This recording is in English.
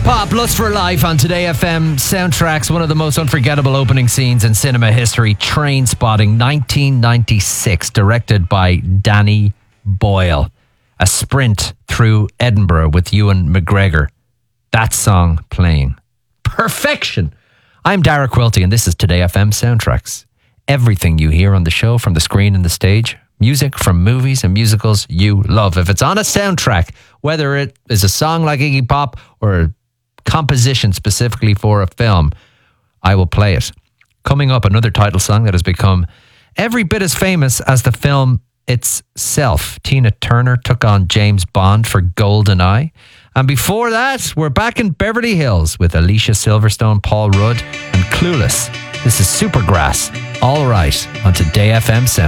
Pop, Lust for Life on Today FM Soundtracks. One of the most unforgettable opening scenes in cinema history. Trainspotting, 1996, directed by Danny Boyle. A sprint through Edinburgh with Ewan McGregor. That song playing. Perfection! I'm Dara Quilty and this is Today FM Soundtracks. Everything you hear on the show, from the screen and the stage, music from movies and musicals you love. If it's on a soundtrack, whether it is a song like Iggy Pop or a composition specifically for a film, I will play it. Coming up, another title song that has become every bit as famous as the film itself. Tina Turner took on James Bond for GoldenEye. And before that, we're back in Beverly Hills with Alicia Silverstone, Paul Rudd and Clueless. This is Supergrass. All right, on Today FM Sound.